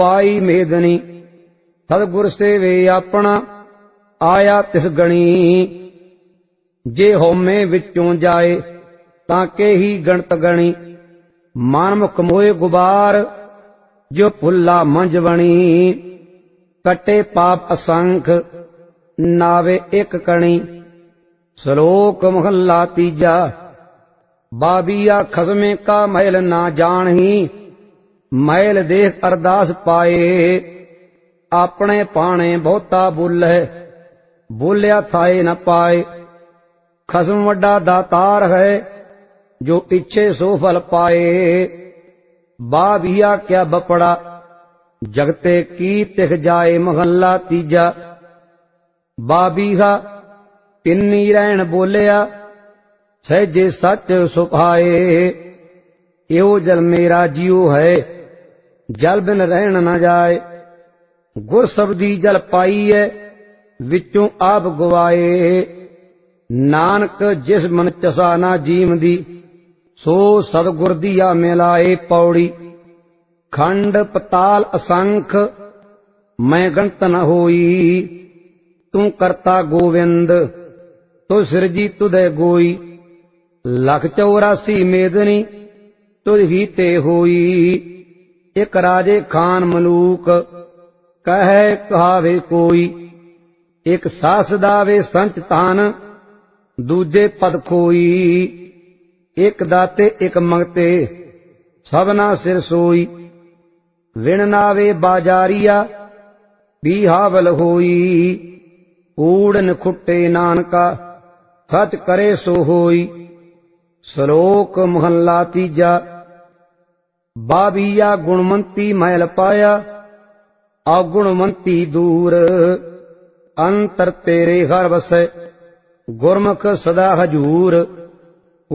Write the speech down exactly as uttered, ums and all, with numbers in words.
पाई मेदनी सतगुर सेवे अपना आया तिस गणी। जे होमे विचों जाए ताके ही गणत गणी। मानमुख मोए गुबार जो फुल्ला मंज बणी। कटे पाप असंख नावे एक कणी। श्लोक महला तीजा। बाबिया खसमे का मैल ना जानही। मैल देख अरदास पाए। अपने पाने बहुता बोले बोलिया थाए न पाए। खसम वड्डा दातार है जो इच्छे सो फल पाए। बाबिया क्या बपड़ा जगते की तिख जाए। महला तीजा। बाबीहा तिन्नी रहन बोलिया सहजे सच सुभाए। यो जल मेरा जियो है जल बिन रहन न जाए। गुर सबदी जल पाई है विचों आप गवाए। नानक जिस मन चसा ना जीम दी सो सतगुर दिया मिलाए। पौड़ी खंड पताल असंख मैं गणत न होई। तू करता गोविंद तो सिरजी तुदे गोई। लख चौरासी मेदनी तुझ ही ते होई। एक राजे खान मलूक कहे कहावे कोई। एक सास दावे संच तान दूजे पद खोई। एक दाते एक मंगते सबना सिर सोई। विण नावे बाजारिया बिहावल होई। ऊड़न खुट्टे नानका सच करे सो होई। श्लोक महला तीजा। बाबिया गुणवंती मैल पाया अगुणवंती दूर। अंतर तेरे घर बसे गुरमुख सदा हजूर।